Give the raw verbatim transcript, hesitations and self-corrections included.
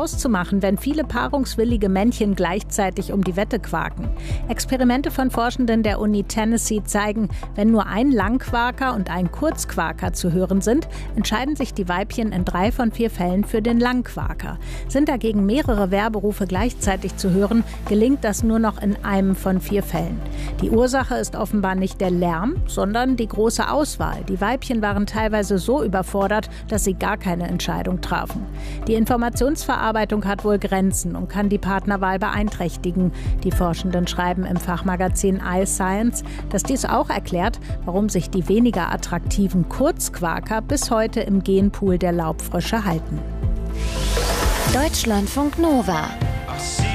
auszumachen, wenn viele paarungswillige Männchen gleichzeitig um die Wette quaken. Experimente von Forschenden der Uni Tennessee zeigen, wenn nur ein Langquaker und ein Kurzquaker zu hören sind, entscheiden sich die Weibchen in drei von vier Fällen für den Langquaker. Sind dagegen mehrere Werberufe gleichzeitig zu hören, gelingt das nur noch in einem von vier Fällen. Die Ursache ist offenbar nicht der Lärm, sondern die große Auswahl. Die Weibchen waren teilweise so überfordert, dass sie gar keine Entscheidung trafen. Die Informationsverarbeitung hat wohl Grenzen und kann die Partnerwahl beeinträchtigen. Die Forschenden schreiben im Fachmagazin iScience, dass dies auch erklärt, warum sich die weniger attraktiven Kurzquaker bis heute im Genpool der Laubfrösche halten. Deutschlandfunk Nova.